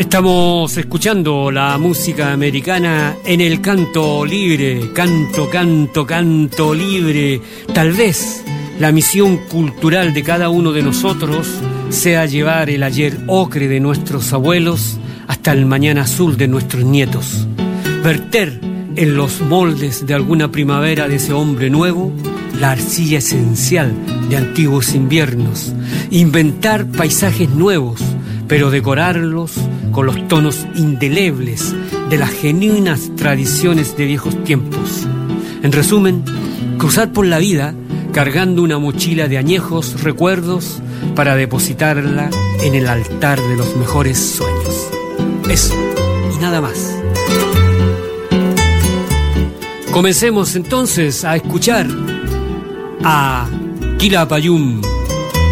Estamos escuchando la música americana en el canto libre, canto libre. Tal vez la misión cultural de cada uno de nosotros sea llevar el ayer ocre de nuestros abuelos hasta el mañana azul de nuestros nietos. Verter en los moldes de alguna primavera de ese hombre nuevo la arcilla esencial de antiguos inviernos. Inventar paisajes nuevos, pero decorarlos con los tonos indelebles de las genuinas tradiciones de viejos tiempos. En resumen, cruzar por la vida cargando una mochila de añejos recuerdos para depositarla en el altar de los mejores sueños. Eso, y nada más. Comencemos entonces a escuchar a Quilapayún.